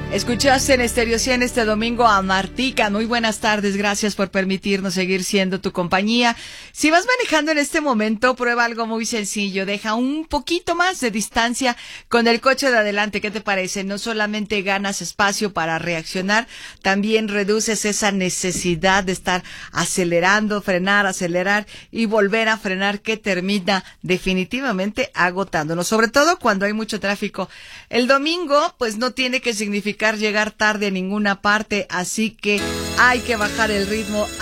Escuchaste en Estéreo 100 este domingo a Martika. Muy buenas tardes, gracias por permitirnos seguir siendo tu compañía. Si vas manejando en este momento, prueba algo muy sencillo. Deja un poquito más de distancia con el coche de adelante. ¿Qué te parece? No solamente ganas espacio para reaccionar, también reduces esa necesidad de estar acelerando, frenar, acelerar y volver a frenar, que termina definitivamente agotándonos, sobre todo cuando hay mucho tráfico. El domingo, pues no tiene que significar llegar tarde a ninguna parte, así que hay que bajar el ritmo.